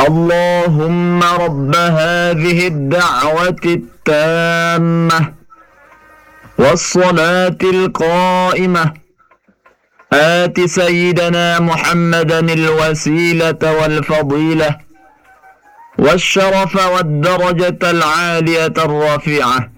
اللهم رب هذه الدعوة التامة والصلاة القائمة آت سيدنا محمدا الوسيلة والفضيلة والشرف والدرجة العالية الرفيعة